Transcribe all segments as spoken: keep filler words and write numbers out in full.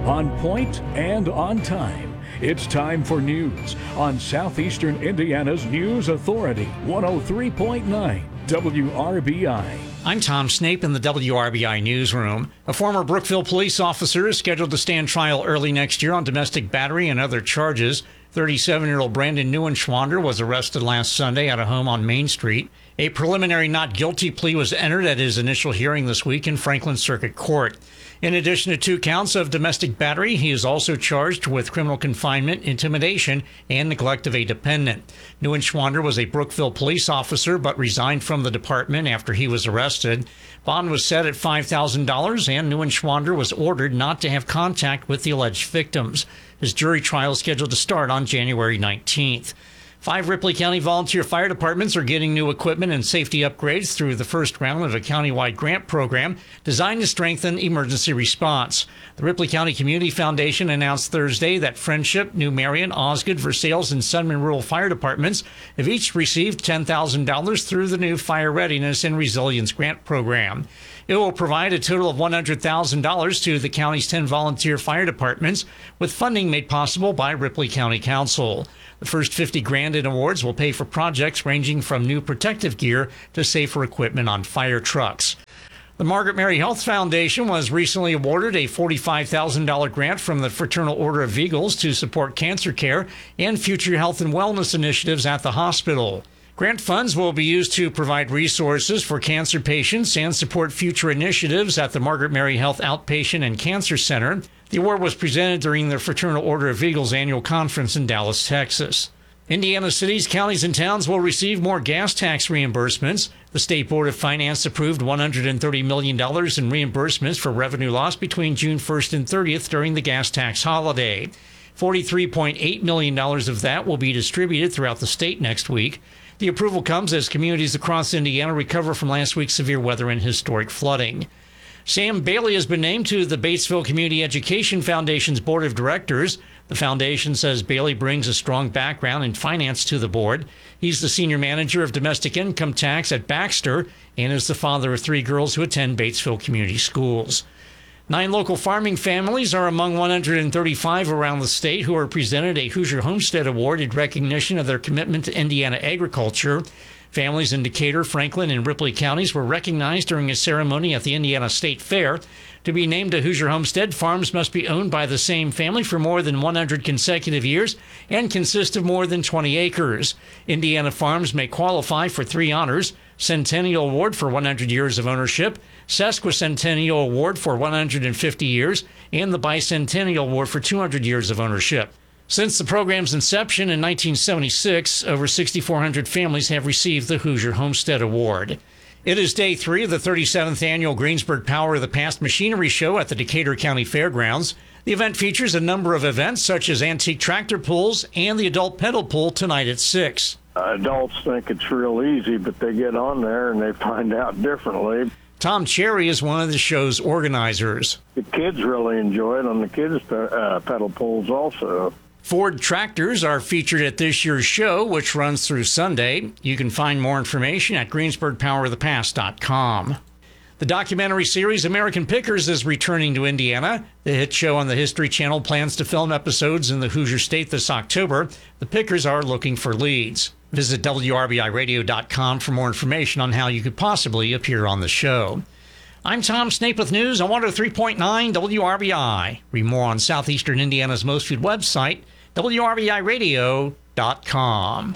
On point and on time. It's time for news on Southeastern Indiana's News Authority, one oh three point nine W R B I. I'm Tom Snape in the W R B I newsroom. A former Brookville police officer is scheduled to stand trial early next year on domestic battery and other charges. thirty-seven-year-old Brandon Neuenschwander was arrested last Sunday at a home on Main Street. A preliminary not guilty plea was entered at his initial hearing this week in Franklin Circuit Court. In addition to two counts of domestic battery, he is also charged with criminal confinement, intimidation, and neglect of a dependent. Neuenschwander was a Brookville police officer but resigned from the department after he was arrested. Bond was set at five thousand dollars, and Neuenschwander was ordered not to have contact with the alleged victims. His jury trial is scheduled to start on January nineteenth. Five Ripley County volunteer fire departments are getting new equipment and safety upgrades through the first round of a countywide grant program designed to strengthen emergency response. The Ripley County Community Foundation announced Thursday that Friendship, New Marion, Osgood, Versailles, and Sunman Rural Fire Departments have each received ten thousand dollars through the new Fire Readiness and Resilience Grant Program. It will provide a total of one hundred thousand dollars to the county's ten volunteer fire departments, with funding made possible by Ripley County Council. The first fifty grand in awards will pay for projects ranging from new protective gear to safer equipment on fire trucks. The Margaret Mary Health Foundation was recently awarded a forty-five thousand dollars grant from the Fraternal Order of Eagles to support cancer care and future health and wellness initiatives at the hospital. Grant funds will be used to provide resources for cancer patients and support future initiatives at the Margaret Mary Health Outpatient and Cancer Center. The award was presented during the Fraternal Order of Eagles annual conference in Dallas, Texas. Indiana cities, counties, and towns will receive more gas tax reimbursements. The State Board of Finance approved one hundred thirty million dollars in reimbursements for revenue loss between June first and thirtieth during the gas tax holiday. forty-three point eight million dollars of that will be distributed throughout the state next week. The approval comes as communities across Indiana recover from last week's severe weather and historic flooding. Sam Bailey has been named to the Batesville Community Education Foundation's Board of Directors. The foundation says Bailey brings a strong background in finance to the board. He's the senior manager of domestic income tax at Baxter and is the father of three girls who attend Batesville Community Schools. Nine local farming families are among one hundred thirty-five around the state who are presented a Hoosier Homestead Award in recognition of their commitment to Indiana agriculture. Families in Decatur, Franklin, and Ripley counties were recognized during a ceremony at the Indiana State Fair. To be named a Hoosier Homestead, farms must be owned by the same family for more than one hundred consecutive years and consist of more than twenty acres. Indiana farms may qualify for three honors: Centennial Award for one hundred years of ownership, Sesquicentennial Award for one hundred fifty years, and the Bicentennial Award for two hundred years of ownership. Since the program's inception in nineteen seventy-six, over six thousand four hundred families have received the Hoosier Homestead Award. It is day three of the thirty-seventh annual Greensburg Power of the Past Machinery Show at the Decatur County Fairgrounds. The event features a number of events such as antique tractor pulls and the adult pedal pull tonight at six. Adults think it's real easy, but they get on there and they find out differently. Tom Cherry is one of the show's organizers. The kids really enjoy it on the kids' uh, pedal pulls also. Ford tractors are featured at this year's show, which runs through Sunday. You can find more information at greensburg power of the past dot com. The documentary series American Pickers is returning to Indiana. The hit show on the History Channel plans to film episodes in the Hoosier State this October. The Pickers are looking for leads. Visit W R B I radio dot com for more information on how you could possibly appear on the show. I'm Tom Snape with news on one oh three point nine W R B I. Read more on Southeastern Indiana's most viewed website, W R B I radio dot com.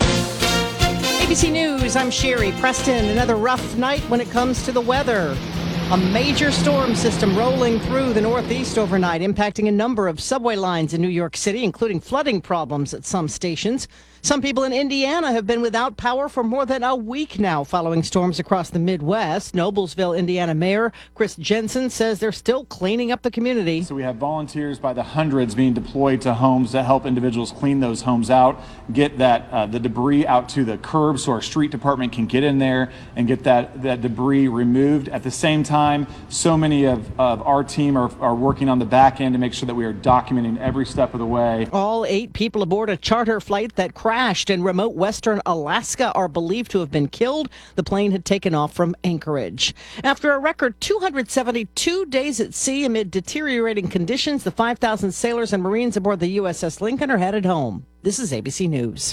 A B C News, I'm Sherry Preston. Another rough night when it comes to the weather. A major storm system rolling through the Northeast overnight, impacting a number of subway lines in New York City, including flooding problems at some stations. Some people in Indiana have been without power for more than a week now following storms across the Midwest. Noblesville, Indiana Mayor Chris Jensen says they're still cleaning up the community. So we have volunteers by the hundreds being deployed to homes to help individuals clean those homes out, get that uh, the debris out to the curb so our street department can get in there and get that, that debris removed. At the same time, so many of, of our team are, are working on the back end to make sure that we are documenting every step of the way. All eight people aboard a charter flight that crossed crashed in remote western Alaska are believed to have been killed. The plane had taken off from Anchorage. After a record two hundred seventy-two days at sea amid deteriorating conditions, the five thousand sailors and Marines aboard the U S S Lincoln are headed home. This is A B C News.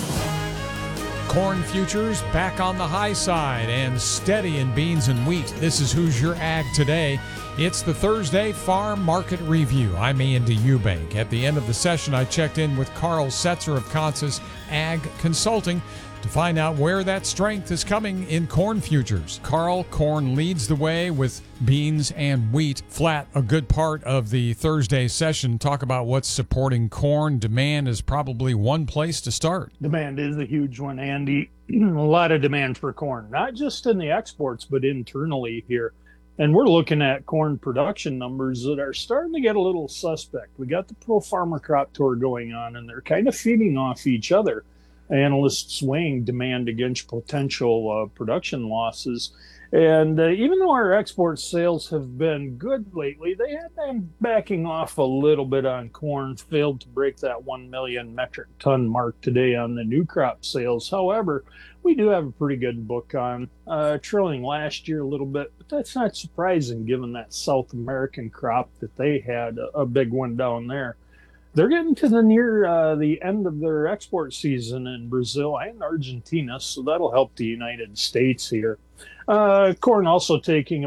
Corn futures back on the high side and steady in beans and wheat. This is Who's Your Ag Today. It's the Thursday Farm Market Review. I'm Andy Eubank. At the end of the session, I checked in with Carl Setzer of Consus Ag Consulting to find out where that strength is coming in corn futures. Carl, corn leads the way with beans and wheat flat a good part of the Thursday session. Talk about what's supporting corn. Demand is probably one place to start. Demand is a huge one, Andy. A lot of demand for corn, not just in the exports, but internally here. And we're looking at corn production numbers that are starting to get a little suspect. We got the Pro Farmer Crop Tour going on, and they're kind of feeding off each other. Analysts weighing demand against potential uh, production losses. And uh, even though our export sales have been good lately, they have been backing off a little bit on corn, failed to break that one million metric ton mark today on the new crop sales. However, we do have a pretty good book on, uh, trailing last year a little bit, but that's not surprising given that South American crop that they had, a, a big one down there. They're getting to the near uh, the end of their export season in Brazil and Argentina, so that'll help the United States here. Uh, corn also taking